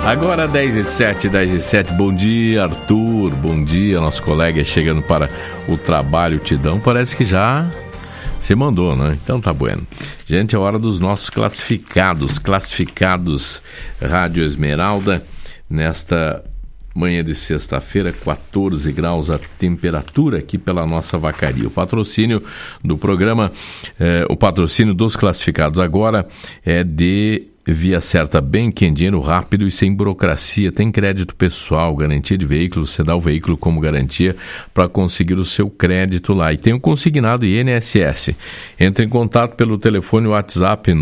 Agora 10h07, bom dia Arthur, bom dia, nosso colega chegando para o trabalho Tidão, parece que já se mandou, né? Então tá bueno. Gente, é hora dos nossos classificados Rádio Esmeralda, nesta manhã de sexta-feira, 14 graus a temperatura aqui pela nossa vacaria. O patrocínio do programa, o patrocínio dos classificados agora é de Via Certa Bank, dinheiro rápido e sem burocracia. Tem crédito pessoal, garantia de veículo, você dá o veículo como garantia para conseguir o seu crédito lá. E tem o consignado INSS. Entre em contato pelo telefone WhatsApp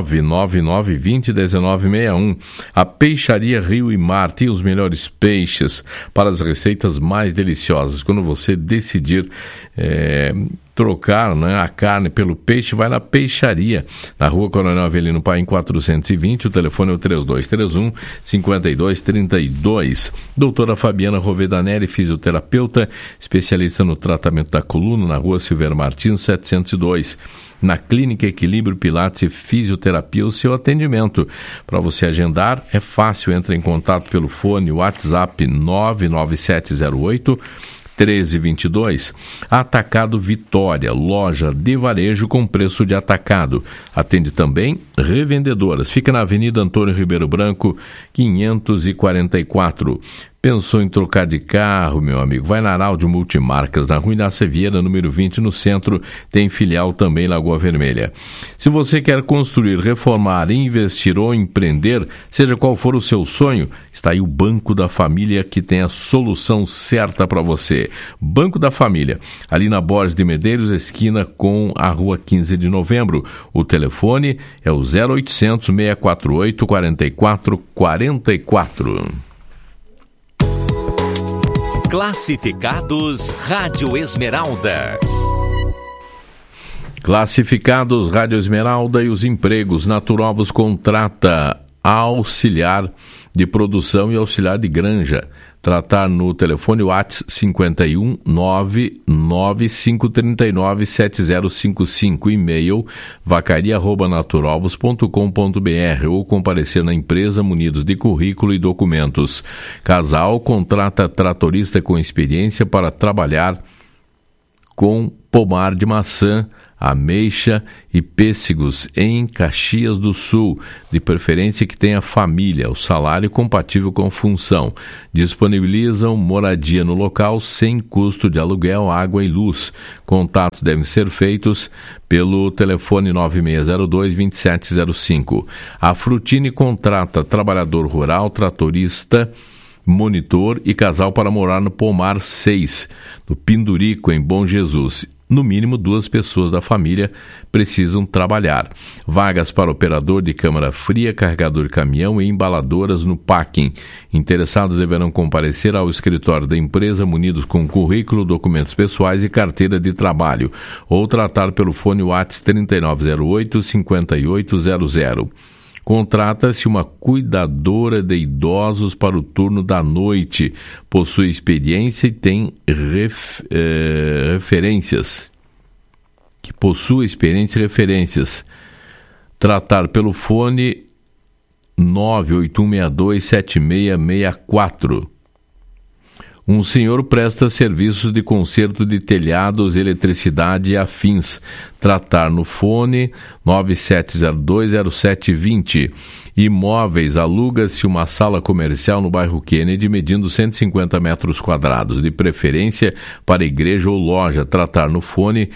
999201961. A Peixaria Rio e Mar tem os melhores peixes para as receitas mais deliciosas. Quando você decidir trocar, né, a carne pelo peixe, vai na Peixaria, na Rua Coronel Avelino Paim 420, o telefone é o 3231-5232. Doutora Fabiana Rovedanelli, fisioterapeuta, especialista no tratamento da coluna, na Rua Silveira Martins 702. Na Clínica Equilíbrio Pilates e Fisioterapia, o seu atendimento. Para você agendar, é fácil, entra em contato pelo fone WhatsApp 99708 1322. Atacado Vitória, loja de varejo com preço de atacado. Atende também revendedoras. Fica na Avenida Antônio Ribeiro Branco, 544. Pensou em trocar de carro, meu amigo? Vai na Araldi Multimarcas, na Rua Inácio Vieira, número 20, no centro. Tem filial também em Lagoa Vermelha. Se você quer construir, reformar, investir ou empreender, seja qual for o seu sonho, está aí o Banco da Família, que tem a solução certa para você. Banco da Família, ali na Borges de Medeiros, esquina com a Rua 15 de Novembro. O telefone é o 0800 648 4444. Classificados Rádio Esmeralda. Classificados Rádio Esmeralda e os empregos. Naturovos contrata auxiliar de produção e auxiliar de granja. Tratar no telefone WhatsApp 51 99539 7055, e-mail vacaria@naturovos.com.br ou comparecer na empresa munidos de currículo e documentos. Casal contrata tratorista com experiência para trabalhar com pomar de maçã, ameixa e pêssegos em Caxias do Sul, de preferência que tenha família, o salário compatível com função. Disponibilizam moradia no local sem custo de aluguel, água e luz. Contatos devem ser feitos pelo telefone 9602-2705. A Frutini contrata trabalhador rural, tratorista, monitor e casal para morar no Pomar 6, no Pindurico, em Bom Jesus. No mínimo 2 pessoas da família precisam trabalhar. Vagas para operador de câmara fria, carregador de caminhão e embaladoras no packing. Interessados deverão comparecer ao escritório da empresa munidos com currículo, documentos pessoais e carteira de trabalho, ou tratar pelo fone WhatsApp 3908-5800. Contrata-se uma cuidadora de idosos para o turno da noite. Possui experiência e tem referências. Tratar pelo fone 981627664. Um senhor presta serviços de conserto de telhados, eletricidade e afins. Tratar no fone 97020720. Imóveis, aluga-se uma sala comercial no bairro Kennedy, medindo 150 metros quadrados, de preferência para igreja ou loja. Tratar no fone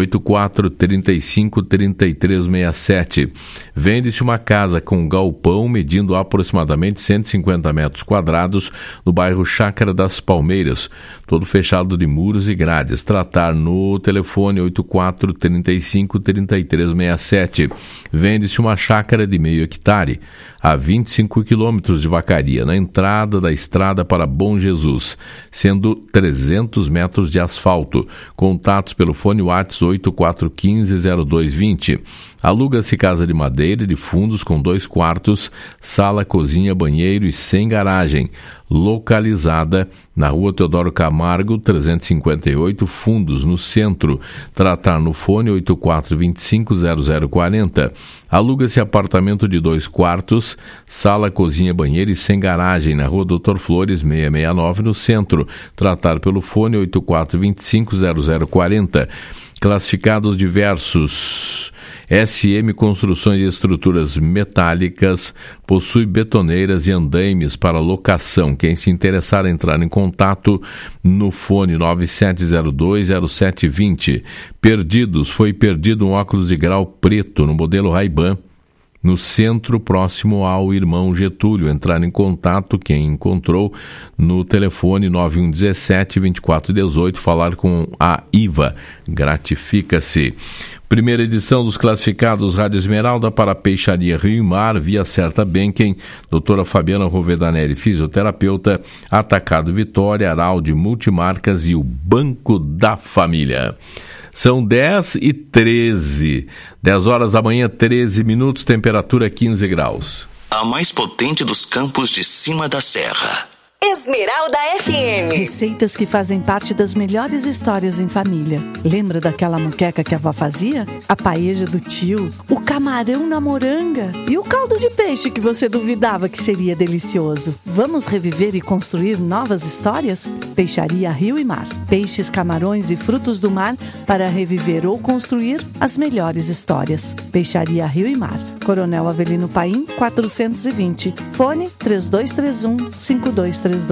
84353367. Vende-se uma casa com galpão, medindo aproximadamente 150 metros quadrados, no bairro Chácara das Palmeiras, todo fechado de muros e grades. Tratar no telefone 84353367. Vende-se uma chácara de meio hectare, a 25 quilômetros de Vacaria, na entrada da estrada para Bom Jesus, sendo 300 metros de asfalto. Contatos pelo fone WhatsApp 8415-0220. Aluga-se casa de madeira e de fundos com 2 quartos, sala, cozinha, banheiro e sem garagem. Localizada na Rua Teodoro Camargo, 358, Fundos, no centro. Tratar no fone 84250040. Aluga-se apartamento de 2 quartos, sala, cozinha, banheiro e sem garagem na Rua Doutor Flores, 669, no centro. Tratar pelo fone 84250040. Classificados diversos. SM Construções e Estruturas Metálicas possui betoneiras e andaimes para locação. Quem se interessar entrar em contato no fone 97020720. Perdidos. Foi perdido um óculos de grau preto no modelo Ray-Ban no centro próximo ao Irmão Getúlio. Entrar em contato quem encontrou no telefone 9117-2418, falar com a IVA. Gratifica-se. Primeira edição dos classificados Rádio Esmeralda para Peixaria Rio e Mar, Via Certa Benquem, doutora Fabiana Rovedanelli, fisioterapeuta, Atacado Vitória, Araldi Multimarcas e o Banco da Família. São 10h13, 10 horas da manhã, 13 minutos, temperatura 15 graus. A mais potente dos campos de cima da serra. Esmeralda FM. Receitas que fazem parte das melhores histórias em família. Lembra daquela moqueca que a avó fazia? A paeja do tio, o camarão na moranga e o caldo de peixe que você duvidava que seria delicioso. Vamos reviver e construir novas histórias? Peixaria Rio e Mar. Peixes, camarões e frutos do mar para reviver ou construir as melhores histórias. Peixaria Rio e Mar. Coronel Avelino Paim, 420. Fone 3231-5232.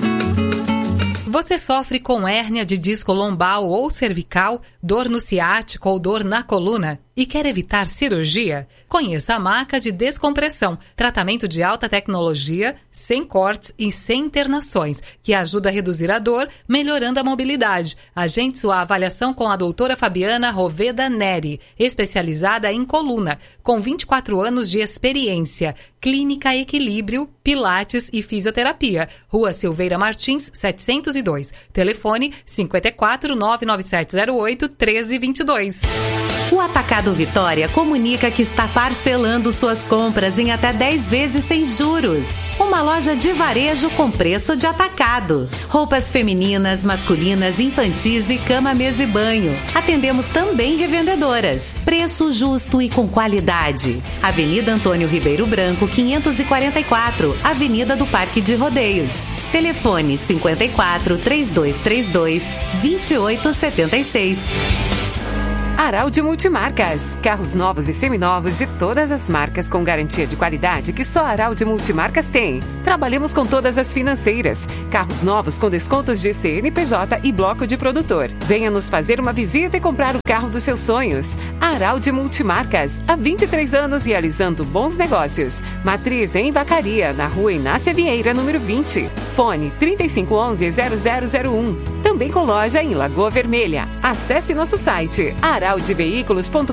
Você sofre com hérnia de disco lombar ou cervical, dor no ciático ou dor na coluna e quer evitar cirurgia? Conheça a Maca de Descompressão, tratamento de alta tecnologia, sem cortes e sem internações, que ajuda a reduzir a dor, melhorando a mobilidade. Agende sua avaliação com a doutora Fabiana Roveda Neri, especializada em coluna, com 24 anos de experiência. Clínica Equilíbrio, Pilates e Fisioterapia. Rua Silveira Martins, 702. Telefone 54 99708 1322. O Atacado Vitória comunica que está parcelando suas compras em até 10 vezes sem juros. Uma loja de varejo com preço de atacado. Roupas femininas, masculinas, infantis e cama, mesa e banho. Atendemos também revendedoras. Preço justo e com qualidade. Avenida Antônio Ribeiro Branco, 544, Avenida do Parque de Rodeios. Telefone 54 3232 2876. Araldi Multimarcas. Carros novos e seminovos de todas as marcas com garantia de qualidade que só a Araldi Multimarcas tem. Trabalhamos com todas as financeiras. Carros novos com descontos de CNPJ e bloco de produtor. Venha nos fazer uma visita e comprar o carro dos seus sonhos. Araldi Multimarcas. Há 23 anos realizando bons negócios. Matriz em Vacaria, na Rua Inácia Vieira, número 20. Fone 3511-0001. Também com loja em Lagoa Vermelha. Acesse nosso site araldiveículos.com.br.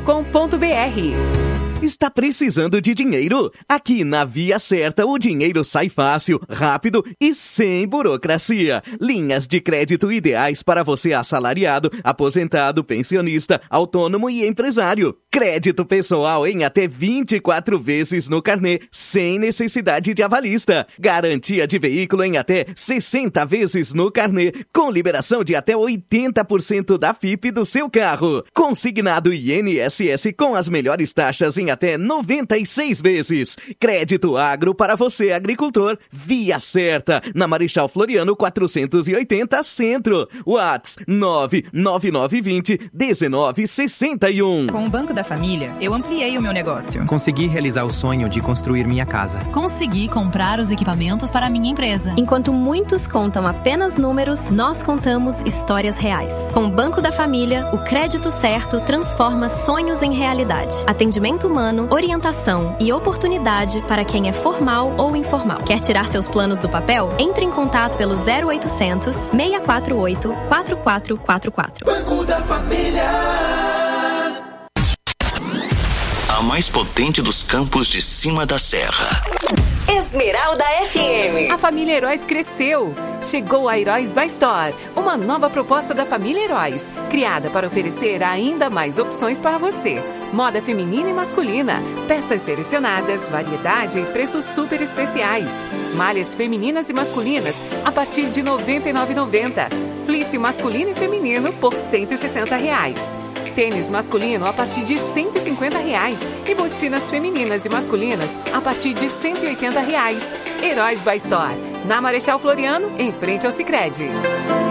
Está precisando de dinheiro? Aqui na Via Certa o dinheiro sai fácil, rápido e sem burocracia. Linhas de crédito ideais para você assalariado, aposentado, pensionista, autônomo e empresário. Crédito pessoal em até 24 vezes no carnê, sem necessidade de avalista. Garantia de veículo em até 60 vezes no carnê, com liberação de até 80% da FIP do seu carro. Consignado INSS com as melhores taxas em até 96 vezes. Crédito agro para você, agricultor. Via Certa, na Marechal Floriano 480 Centro. Whats 99920-1961. Com o Banco da Família, eu ampliei o meu negócio. Consegui realizar o sonho de construir minha casa. Consegui comprar os equipamentos para a minha empresa. Enquanto muitos contam apenas números, nós contamos histórias reais. Com o Banco da Família, o crédito certo transforma sonhos em realidade. Atendimento humano, orientação e oportunidade para quem é formal ou informal. Quer tirar seus planos do papel? Entre em contato pelo 0800 648 4444. Banco da Família. A mais potente dos campos de cima da serra. Esmeralda FM. A família Heróis cresceu. Chegou a Heróis by Store, uma nova proposta da família Heróis, criada para oferecer ainda mais opções para você. Moda feminina e masculina, peças selecionadas, variedade e preços super especiais. Malhas femininas e masculinas a partir de R$ 99,90. Fleece masculino e feminino por R$ 160. Tênis masculino a partir de R$ 150 e botinas femininas e masculinas a partir de R$ 180. Heróis by Store, na Marechal Floriano, em frente ao Sicredi.